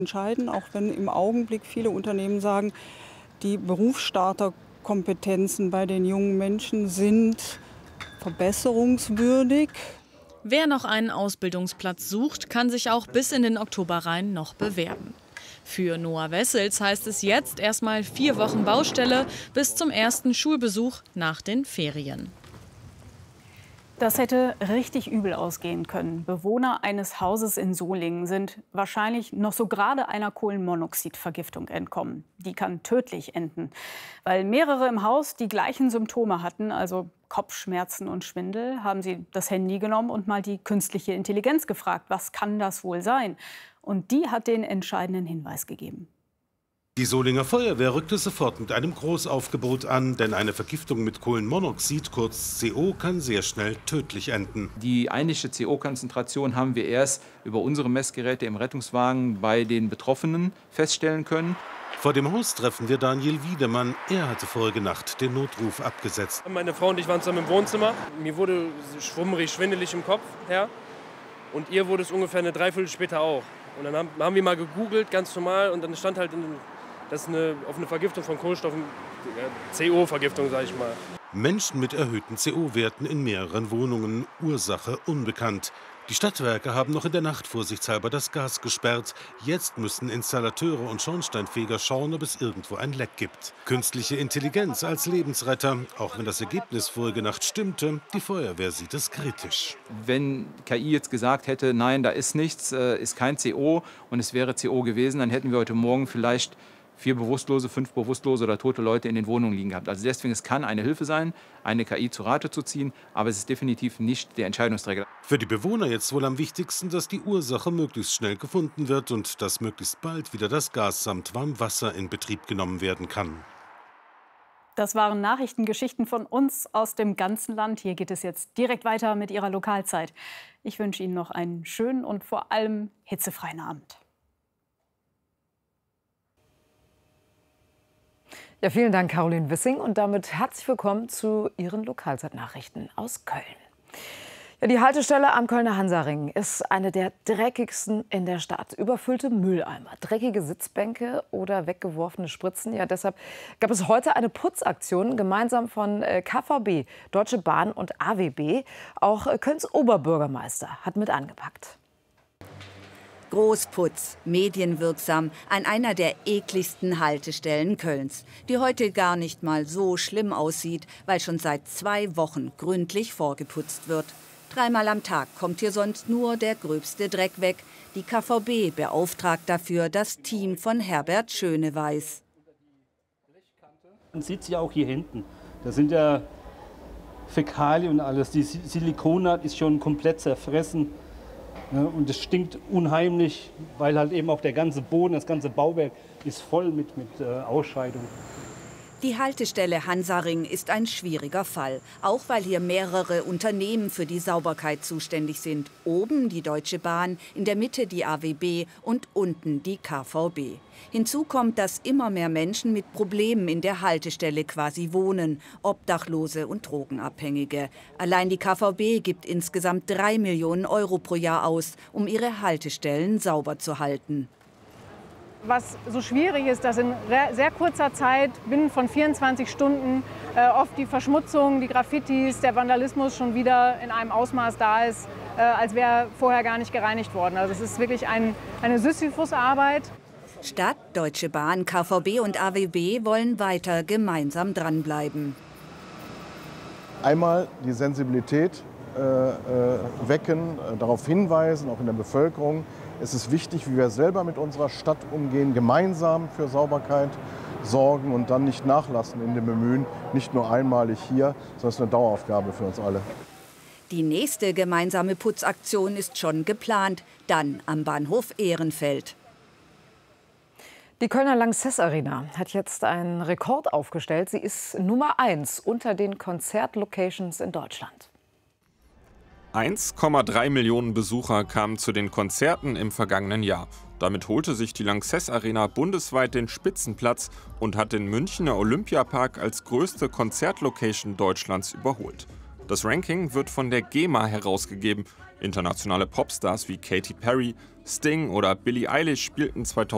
entscheiden, auch wenn im Augenblick viele Unternehmen sagen, die Berufsstarterkompetenzen bei den jungen Menschen sind verbesserungswürdig. Wer noch einen Ausbildungsplatz sucht, kann sich auch bis in den Oktober rein noch bewerben. Für Noah Wessels heißt es jetzt erstmal 4 Wochen Baustelle bis zum ersten Schulbesuch nach den Ferien. Das hätte richtig übel ausgehen können. Bewohner eines Hauses in Solingen sind wahrscheinlich noch so gerade einer Kohlenmonoxidvergiftung entkommen. Die kann tödlich enden, weil mehrere im Haus die gleichen Symptome hatten, also Kopfschmerzen und Schwindel, haben sie das Handy genommen und mal die künstliche Intelligenz gefragt, was kann das wohl sein? Und die hat den entscheidenden Hinweis gegeben. Die Solinger Feuerwehr rückte sofort mit einem Großaufgebot an, denn eine Vergiftung mit Kohlenmonoxid, kurz CO, kann sehr schnell tödlich enden. Die eigentliche CO-Konzentration haben wir erst über unsere Messgeräte im Rettungswagen bei den Betroffenen feststellen können. Vor dem Haus treffen wir Daniel Wiedemann. Er hatte vorige Nacht den Notruf abgesetzt. Meine Frau und ich waren zusammen im Wohnzimmer. Mir wurde schwummrig, schwindelig im Kopf her. Und ihr wurde es ungefähr eine Dreiviertel später auch. Und dann haben wir mal gegoogelt, ganz normal, und dann stand halt das ist auf eine Vergiftung von Kohlenstoffen, CO-Vergiftung, sage ich mal. Menschen mit erhöhten CO-Werten in mehreren Wohnungen, Ursache unbekannt. Die Stadtwerke haben noch in der Nacht vorsichtshalber das Gas gesperrt. Jetzt müssen Installateure und Schornsteinfeger schauen, ob es irgendwo ein Leck gibt. Künstliche Intelligenz als Lebensretter, auch wenn das Ergebnis vorige Nacht stimmte, die Feuerwehr sieht es kritisch. Wenn KI jetzt gesagt hätte, nein, da ist nichts, ist kein CO und es wäre CO gewesen, dann hätten wir heute Morgen vielleicht 4 bewusstlose, 5 bewusstlose oder tote Leute in den Wohnungen liegen gehabt. Also deswegen, es kann eine Hilfe sein, eine KI zu Rate zu ziehen, aber es ist definitiv nicht der Entscheidungsträger. Für die Bewohner jetzt wohl am wichtigsten, dass die Ursache möglichst schnell gefunden wird und dass möglichst bald wieder das Gas samt Warmwasser in Betrieb genommen werden kann. Das waren Nachrichtengeschichten von uns aus dem ganzen Land. Hier geht es jetzt direkt weiter mit Ihrer Lokalzeit. Ich wünsche Ihnen noch einen schönen und vor allem hitzefreien Abend. Ja, vielen Dank, Caroline Wissing. Und damit herzlich willkommen zu Ihren Lokalzeitnachrichten aus Köln. Ja, die Haltestelle am Kölner Hansaring ist eine der dreckigsten in der Stadt. Überfüllte Mülleimer, dreckige Sitzbänke oder weggeworfene Spritzen. Ja, deshalb gab es heute eine Putzaktion gemeinsam von KVB, Deutsche Bahn und AWB. Auch Kölns Oberbürgermeister hat mit angepackt. Großputz, medienwirksam, an einer der ekligsten Haltestellen Kölns, die heute gar nicht mal so schlimm aussieht, weil schon seit 2 Wochen gründlich vorgeputzt wird. 3-mal am Tag kommt hier sonst nur der gröbste Dreck weg. Die KVB beauftragt dafür das Team von Herbert Schöneweiß. Man sieht es ja auch hier hinten. Da sind ja Fäkalien und alles. Die Silikonnaht ist schon komplett zerfressen. Ja, und es stinkt unheimlich, weil halt eben auch der ganze Boden, das ganze Bauwerk ist voll mit Ausscheidungen. Die Haltestelle Hansaring ist ein schwieriger Fall, auch weil hier mehrere Unternehmen für die Sauberkeit zuständig sind. Oben die Deutsche Bahn, in der Mitte die AWB und unten die KVB. Hinzu kommt, dass immer mehr Menschen mit Problemen in der Haltestelle quasi wohnen, Obdachlose und Drogenabhängige. Allein die KVB gibt insgesamt 3 Millionen Euro pro Jahr aus, um ihre Haltestellen sauber zu halten. Was so schwierig ist, dass in sehr kurzer Zeit, binnen von 24 Stunden, oft die Verschmutzung, die Graffitis, der Vandalismus schon wieder in einem Ausmaß da ist, als wäre vorher gar nicht gereinigt worden. Also es ist wirklich eine Sisyphusarbeit. Stadt, Deutsche Bahn, KVB und AWB wollen weiter gemeinsam dranbleiben. Einmal die Sensibilität wecken, darauf hinweisen, auch in der Bevölkerung. Es ist wichtig, wie wir selber mit unserer Stadt umgehen, gemeinsam für Sauberkeit sorgen und dann nicht nachlassen in dem Bemühen, nicht nur einmalig hier, sondern es ist eine Daueraufgabe für uns alle. Die nächste gemeinsame Putzaktion ist schon geplant, dann am Bahnhof Ehrenfeld. Die Kölner Lanxess Arena hat jetzt einen Rekord aufgestellt. Sie ist Nummer 1 unter den Konzertlocations in Deutschland. 1,3 Millionen Besucher kamen zu den Konzerten im vergangenen Jahr. Damit holte sich die Lanxess Arena bundesweit den Spitzenplatz und hat den Münchner Olympiapark als größte Konzertlocation Deutschlands überholt. Das Ranking wird von der GEMA herausgegeben. Internationale Popstars wie Katy Perry, Sting oder Billie Eilish spielten 2000